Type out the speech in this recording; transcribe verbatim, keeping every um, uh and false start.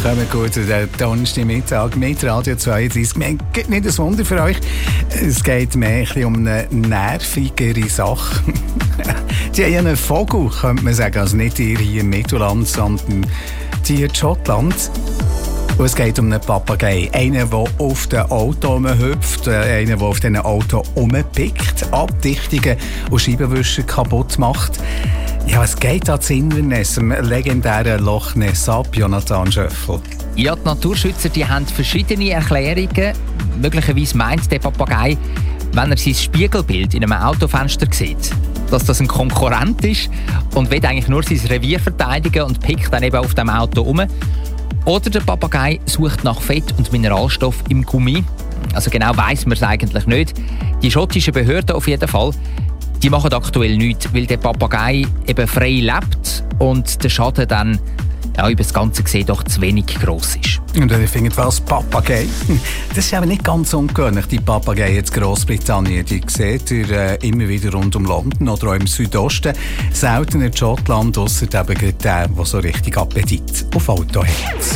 Kommen gut zu der Donnerstagmittag mit Radio zweiunddreißig. Wir haben nicht ein Wunder für euch. Es geht mehr ein bisschen um eine nervigere Sache. Die haben einen Vogel, könnte man sagen. Also nicht ihr hier im Mittelland, sondern die in Schottland. Und es geht um einen Papagei. Einen, der auf dem Auto rumhüpft, einen, der auf diesem Auto rumpickt, Abdichtungen und Scheibenwischer kaputt macht. Ja, es geht ans Inverness, dem legendären Loch Ness ab, Jonathan Schöffel. Ja, die Naturschützer die haben verschiedene Erklärungen. Möglicherweise meint der Papagei, wenn er sein Spiegelbild in einem Autofenster sieht, dass das ein Konkurrent ist und will eigentlich nur sein Revier verteidigen und pickt dann eben auf dem Auto rum. Oder der Papagei sucht nach Fett und Mineralstoff im Gummi. Also genau weiss man es eigentlich nicht. Die schottischen Behörden auf jeden Fall, die machen aktuell nichts, weil der Papagei eben frei lebt und der Schaden dann ja, über das Ganze gesehen doch zu wenig gross ist. Und ihr findet was, Papagei? Das ist aber nicht ganz ungewöhnlich, die Papagei in Großbritannien. Die seht ihr äh, immer wieder rund um London oder auch im Südosten. Selten in Schottland, ausser eben der, der so richtig Appetit auf Auto hat.